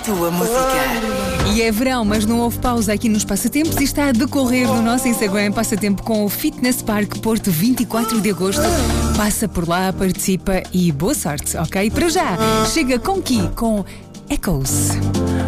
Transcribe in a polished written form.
tua música. E é verão, mas não houve pausa aqui nos passatempos e está a decorrer no nosso Instagram Passatempo com o Fitness Park Porto 24 de agosto. Passa por lá, participa e boa sorte, ok? Para já, chega com Ki, com Echoes.